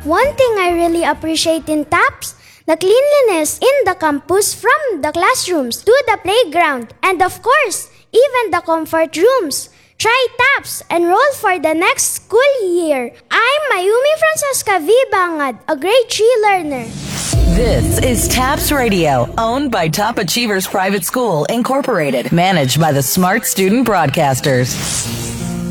One thing I really appreciate in TAPS, the cleanliness in the campus from the classrooms to the playground, and of course, even the comfort rooms. Try TAPS, enroll for the next school year. I'm Mayumi Francesca V. Bangad, a grade 3 learner. This is TAPS Radio, owned by Top Achievers Private School, Incorporated, managed by the Smart Student Broadcasters.